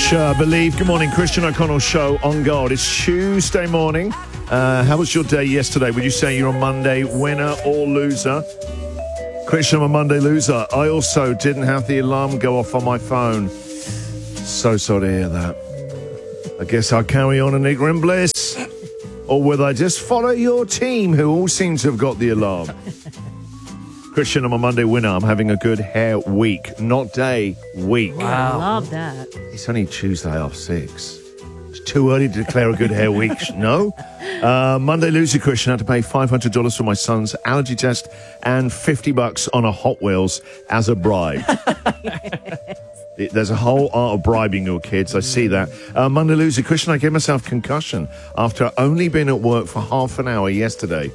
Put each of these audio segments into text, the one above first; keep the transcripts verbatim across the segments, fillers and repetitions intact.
Rush, uh, Believe. Good morning, Christian O'Connell show on Gold. It's Tuesday morning. Uh, how was your day yesterday? Would you say you're a Monday winner or loser? Christian, I'm a Monday loser. I also didn't have the alarm go off on my phone. So sorry to hear that. I guess I'll carry on in ignorant bliss. Or will I just follow your team, who all seem to have got the alarm? Christian, I'm a Monday winner. I'm having a good hair week, not day, week. Wow. I love that. It's only Tuesday half six. It's too early to declare a good hair week. No? Uh, Monday loser, Christian. I had to pay five hundred dollars for my son's allergy test and fifty bucks on a Hot Wheels as a bribe. There's a whole art of bribing your kids. I see that. Uh, Monday loser, Christian. I gave myself concussion after only being at work for half an hour yesterday.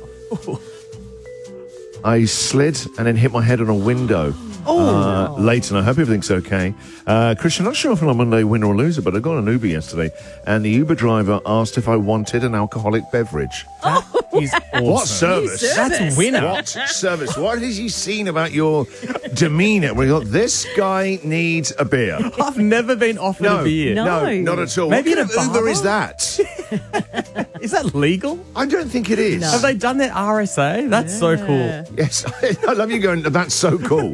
I slid and then hit my head on a window uh, late, and I hope everything's okay. Uh, Christian, not sure if I'm a Monday winner or loser, but I got an Uber yesterday, and the Uber driver asked if I wanted an alcoholic beverage. Oh. He's awesome. What service? service? That's winner. What service? What has he seen about your demeanour? We got this guy needs a beer. I've never been offered No, a beer. no, No. not at all. Maybe what in kind a of Uber bar? is that? Is that legal? I don't think it is. Have they done their R S A? That's so cool. Yes, I love you going, that's so cool.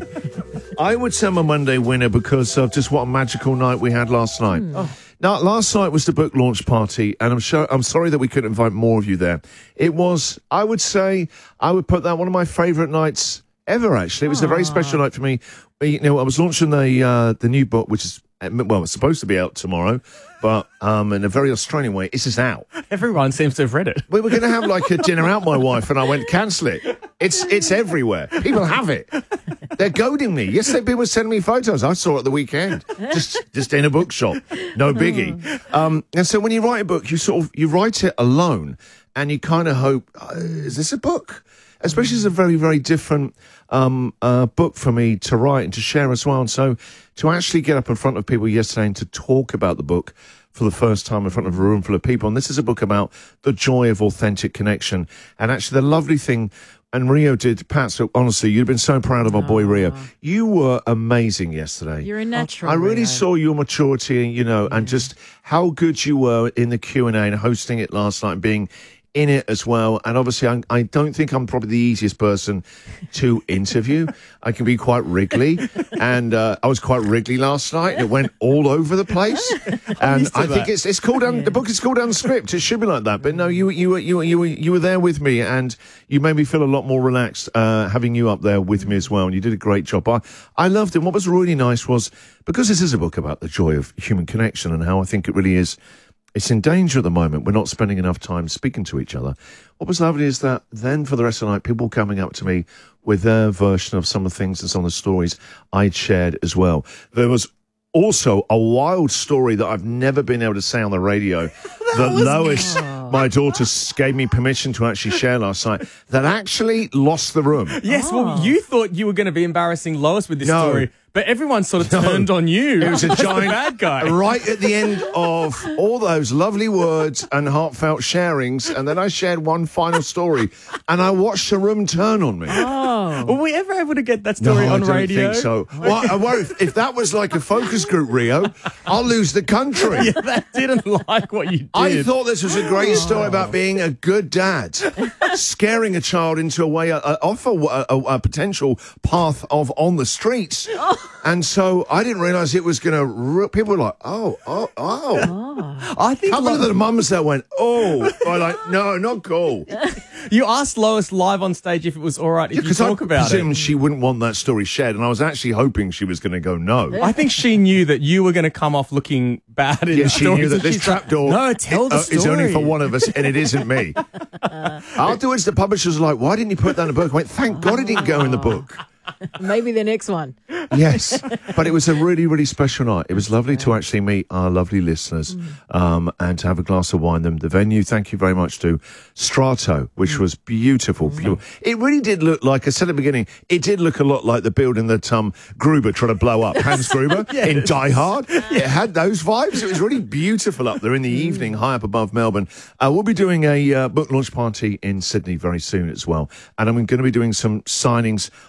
I would say I'm a Monday winner because of just what a magical night we had last night. Mm. Oh. Now, last night was the book launch party, and I'm sure I'm sorry that we couldn't invite more of you there. It was, I would say, I would put that one of my favourite nights ever, actually. It was Aww. a very special night for me. You know, I was launching the, uh, the new book, which is, well, it's supposed to be out tomorrow, but um, in a very Australian way, it's just out. Everyone seems to have read it. We were going to have like a dinner out, my wife, and I went, cancel it. It's it's everywhere. People have it. They're goading me. Yesterday, people were sending me photos. I saw it at the weekend, just just in a bookshop. No biggie. Um, and so when you write a book, you sort of you write it alone, and you kind of hope, uh, is this a book? Especially as a very, very different um, uh, book for me to write and to share as well. And so to actually get up in front of people yesterday and to talk about the book for the first time in front of a room full of people. And this is a book about the joy of authentic connection. And actually the lovely thing, and Rio did, Pat, so honestly, you've been so proud of our boy Rio. You were amazing yesterday. You're a natural. I really Rio. saw your maturity, you know, and just how good you were in the Q and A and hosting it last night and being in it as well. And obviously I'm, I don't think I'm probably the easiest person to interview. I can be quite wriggly, and uh, I was quite wriggly last night, and it went all over the place. And I think it's it's called un, yeah. the book is called Unscript. It should be like that, but no, you you were you were you were you were there with me, and you made me feel a lot more relaxed uh, having you up there with me as well. And you did a great job. I I loved it. And what was really nice was, because this is a book about the joy of human connection and how I think it really is. It's in danger at the moment. We're not spending enough time speaking to each other. What was lovely is that then for the rest of the night, people coming up to me with their version of some of the things and some of the stories I'd shared as well. There was also a wild story that I've never been able to say on the radio that, that Lois, oh. my daughter, gave me permission to actually share last night, that actually lost the room. Yes, oh. well, you thought you were going to be embarrassing Lois with this no. story. But everyone sort of No. turned on you. It was a giant bad guy. Right at the end of all those lovely words and heartfelt sharings, and then I shared one final story, and I watched the room turn on me. Oh. Were we ever able to get that story no, on I don't radio? think so. Well, I worry if, if that was like a focus group, Rio, I'll lose the country. Yeah, that didn't like what you did. I thought this was a great story about being a good dad, scaring a child into a way, uh, off a, a, a potential path of on the streets. And so I didn't realise it was going to... Re- people were like, oh, oh, oh. oh. I think How many of the mums that went, oh, I like, no, not cool. You asked Lois live on stage if it was all right if Yeah, you talk I about presumed it. she wouldn't want that story shared, and I was actually hoping she was going to go no. I think she knew that you were going to come off looking bad in Yeah, the she story. knew that so this she's trapdoor like, no, tell the uh, is only for story." one of us, and it isn't me. Afterwards, the publishers were like, why didn't you put that in the book? I went, thank God it didn't go in the book. Maybe the next one. Yes, but it was a really, really special night. It was lovely to actually meet our lovely listeners um, and to have a glass of wine. Them the venue. Thank you very much to Strato, which was beautiful. beautiful. It really did look like I said at the beginning. It did look a lot like the building that um, Gruber tried to blow up, Hans Gruber Yes. in Die Hard. It had those vibes. It was really beautiful up there in the evening, high up above Melbourne. Uh, we'll be doing a uh, book launch party in Sydney very soon as well, and I'm going to be doing some signings on a couple of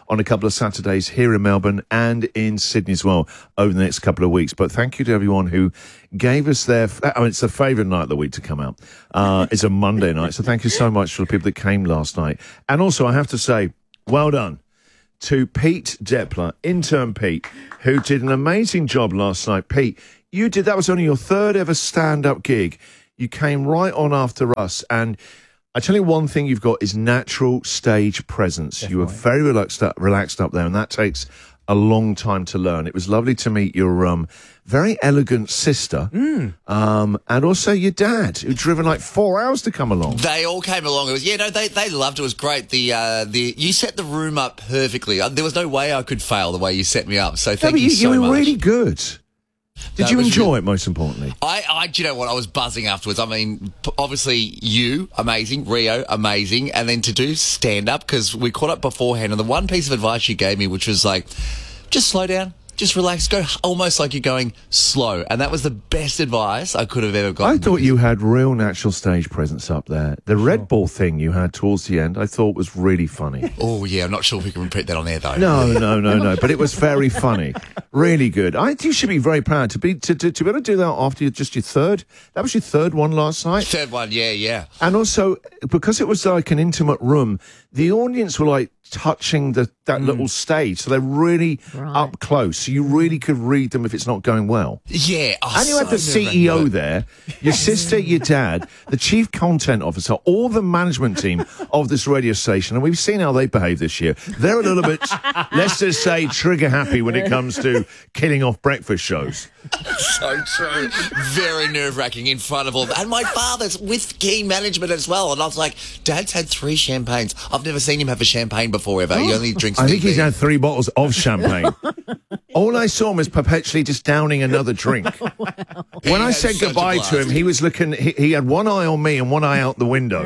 of Saturdays here in Melbourne and in Sydney as well over the next couple of weeks. But thank you to everyone who gave us their, I mean, it's the favourite night of the week to come out. Uh, it's a Monday night. So thank you so much for the people that came last night. And also, I have to say, well done to Pete Depler, intern Pete, who did an amazing job last night. Pete, you did, that was only your third ever stand-up gig. You came right on after us, and I tell you one thing you've got is natural stage presence. Definitely. You were very relaxed up, relaxed up there, and that takes a long time to learn. It was lovely to meet your um, very elegant sister, Mm. um, and also your dad, who'd driven like four hours to come along. They all came along. It was yeah, no, they they loved it. It was great. The uh, the you set the room up perfectly. Uh, There was no way I could fail the way you set me up. So No, thank but you, you, so you were much. really good. Did That you was enjoy really- it, most importantly? I, I, do you know what? I was buzzing afterwards. I mean, p- obviously you, amazing. Rio, amazing. And then to do stand up, because we caught up beforehand, and the one piece of advice you gave me, which was like, just slow down, just relax, go almost like you're going slow. And that was the best advice I could have ever gotten. I thought you had real natural stage presence up there. The Red Bull thing you had towards the end, I thought was really funny. Oh, yeah, I'm not sure if we can repeat that on air, though. No, no, no, no. But it was very funny, really good. I think you should be very proud to be to, to, to be able to do that after you, just your third. That was your third one last night, Third one, yeah, yeah. and also because it was like an intimate room, the audience were like touching the that little stage, so they're really Right. up close. So you really could read them if it's not going well. Yeah. Oh, And you had so the C E O nerve-wracking. there, your sister, your dad, the chief content officer, all the management team of this radio station. And we've seen how they behave this year. They're a little bit, let's just say, trigger happy when it comes to killing off breakfast shows. So true. Very nerve-wracking in front of all. And my father's with key management as well. And I was like, Dad's had three champagnes. I've never seen him have a champagne before ever. He only drinks I think he's beer. had three bottles of champagne. All I saw him was perpetually just downing another drink. When I had said such a goodbye to blast. him, he was looking, he, he had one eye on me and one eye out the window.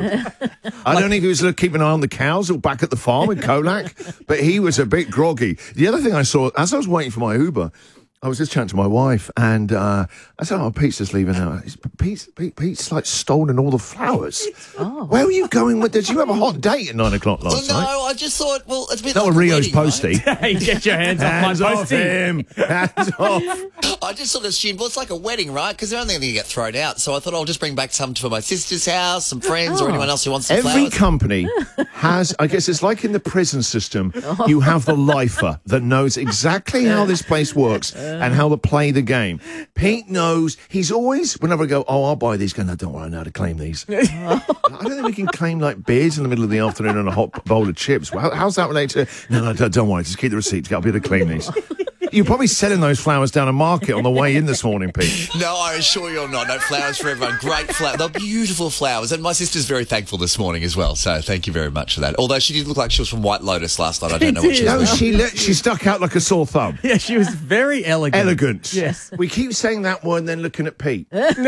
I don't think he was look, keeping an eye on the cows or back at the farm in Colac, but he was a bit groggy. The other thing I saw, as I was waiting for my Uber, I was just chatting to my wife, and uh, I said, "Oh, Pete's just leaving now." He's- Pete's, Pete, Pete's like stolen all the flowers. Oh. Where were you going with this? Did you have a hot date at nine o'clock Well, last no, night? I just thought, well, it's a bit Not like with a Rio's wedding, right? postie. Hey, get your hands, Hands off my off postie. him! Hands off! I just sort of assumed, well, it's like a wedding, right? Because they're only going to get thrown out. So I thought I'll just bring back some for my sister's house, some friends, or Oh. anyone else who wants some Every flowers. company has, I guess it's like in the prison system, you have the lifer that knows exactly how this place works and how to play the game. Pete knows, he's always, whenever I go, oh, I'll buy these, go, no, don't worry, I know how to claim these. I don't think we can claim like beers in the middle of the afternoon and a hot bowl of chips. How, how's that related to, no, no, don't, don't worry, just keep the receipts, I'll be able to claim these. You're probably selling those flowers down a market on the way in this morning, Pete. No, I assure you I'm not. No flowers for everyone. Great flowers. They're beautiful flowers. And my sister's very thankful this morning as well. So thank you very much for that. Although she did look like she was from White Lotus last night. I don't know what She she's did. No, she, let, she stuck out like a sore thumb. Yeah, she was very elegant. Elegant. Yes. We keep saying that word and then looking at Pete.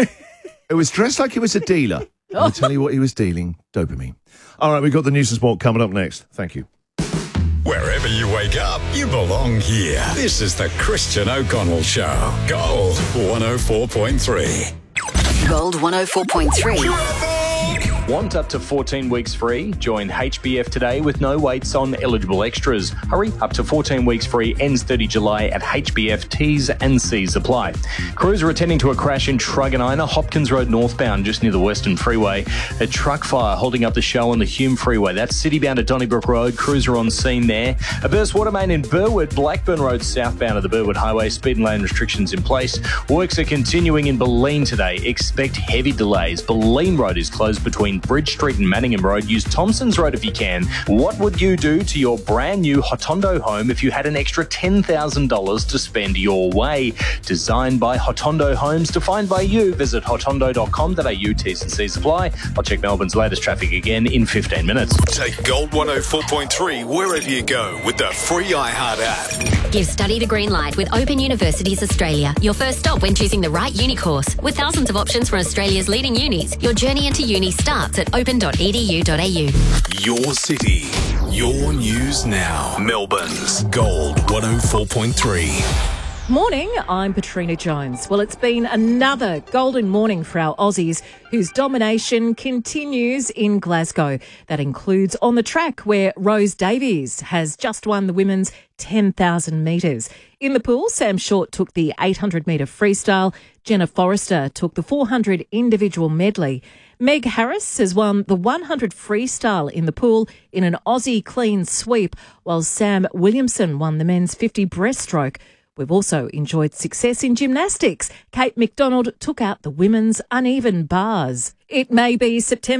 It was dressed like he was a dealer. I'll tell you what he was dealing, dopamine. All right, we've got the news and sport coming up next. Thank you. Wherever you wake up, you belong here. This is the Christian O'Connell Show. Gold one oh four point three. Gold one oh four point three. Want up to fourteen weeks free? Join H B F today with no waits on eligible extras. Hurry, up to fourteen weeks free ends thirty July at H B F. T's and C's apply. Crews are attending to a crash in Truganina, Hopkins Road northbound, just near the Western Freeway. A truck fire holding up the show on the Hume Freeway. That's citybound at Donnybrook Road. Crews are on scene there. A burst water main in Burwood, Blackburn Road southbound of the Burwood Highway. Speed and lane restrictions in place. Works are continuing in Balleen today. Expect heavy delays. Balleen Road is closed between Bridge Street and Manningham Road. Use Thompson's Road if you can. What would you do to your brand new Hotondo home if you had an extra ten thousand dollars to spend your way? Designed by Hotondo Homes, defined by you. Visit hotondo dot com dot a u. T's and C's apply. I'll check Melbourne's latest traffic again in fifteen minutes. Take Gold one oh four point three wherever you go with the free iHeart app. Give study the green light with Open Universities Australia. Your first stop when choosing the right uni course. With thousands of options from Australia's leading unis, your journey into uni starts at open dot e d u dot a u. Your city, your news now. Melbourne's Gold one oh four point three. Morning, I'm Katrina Jones. Well, it's been another golden morning for our Aussies, whose domination continues in Glasgow. That includes on the track, where Rose Davies has just won the women's ten thousand metres. In the pool, Sam Short took the eight hundred metre freestyle. Jenna Forrester took the four hundred individual medley. Meg Harris has won the one hundred freestyle in the pool in an Aussie clean sweep, while Sam Williamson won the men's fifty breaststroke. We've also enjoyed success in gymnastics. Kate McDonald took out the women's uneven bars. It may be September